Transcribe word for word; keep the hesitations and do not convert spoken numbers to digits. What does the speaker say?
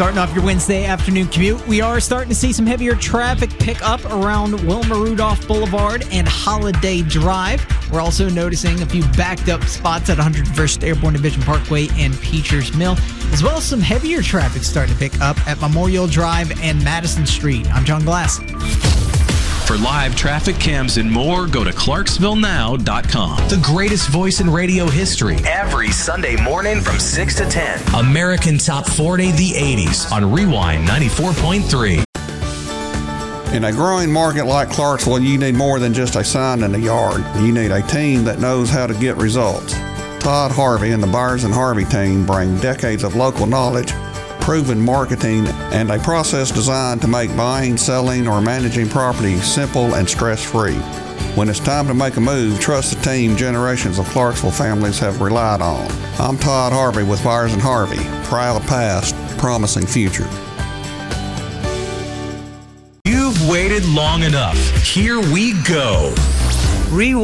Starting off your Wednesday afternoon commute, we are starting to see some heavier traffic pick up around Wilma Rudolph Boulevard and Holiday Drive. We're also noticing a few backed up spots at one hundred first Airborne Division Parkway and Peachers Mill, as well as some heavier traffic starting to pick up at Memorial Drive and Madison Street. I'm John Glass. For live traffic cams and more, go to Clarksville Now dot com. The greatest voice in radio history. Every Sunday morning from six to ten. American Top forty, the eighties on Rewind ninety-four point three. In a growing market like Clarksville, you need more than just a sign in the yard. You need a team that knows how to get results. Todd Harvey and the Byers and Harvey team bring decades of local knowledge, proven marketing, and a process designed to make buying, selling, or managing property simple and stress-free. When it's time to make a move, trust the team generations of Clarksville families have relied on. I'm Todd Harvey with Byers and Harvey. Proud past, promising future. You've waited long enough. Here we go. Rewind.